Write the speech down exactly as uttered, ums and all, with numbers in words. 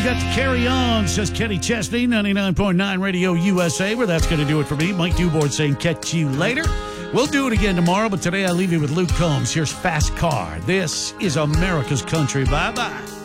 got to carry on, says Kenny Chesney, ninety-nine point nine Radio U S A, where that's going to do it for me. Mike Dubord saying catch you later. We'll do it again tomorrow, but today I leave you with Luke Combs. Here's Fast Car. This is America's Country. Bye-bye.